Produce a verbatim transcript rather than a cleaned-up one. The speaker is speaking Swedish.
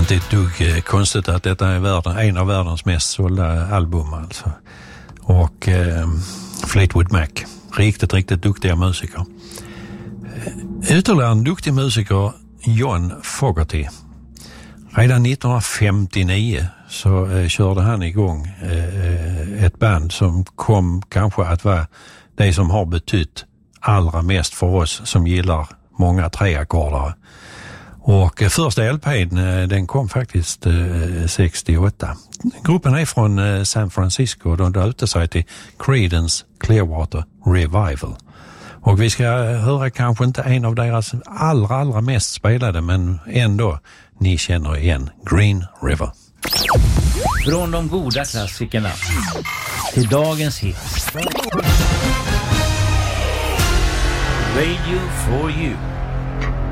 inte ett dugg konstigt att detta är världen, en av världens mest sålda album alltså. Och eh, Fleetwood Mac, riktigt, riktigt duktiga musiker. Ytterligare en duktig musiker, John Fogerty. Redan nittonhundrafemtionio så eh, körde han igång eh, ett band som kom kanske att vara det som har betytt allra mest för oss som gillar många treackordare. Och eh, första L P:n eh, den kom faktiskt eh, sextioåtta. Gruppen är från eh, San Francisco och de döpte sig till Creedence Clearwater Revival. Och vi ska höra kanske inte en av deras allra, allra mest spelade, men ändå ni känner igen Green River. Från de goda klassikerna till dagens hits. Radio for you.